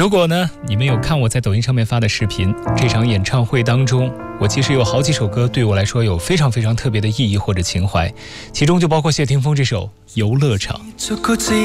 如果呢你们有看我在抖音上面发的视频，这场演唱会当中，我其实有好几首歌对我来说有非常非常特别的意义或者情怀，其中就包括谢霆锋这首《游乐场》。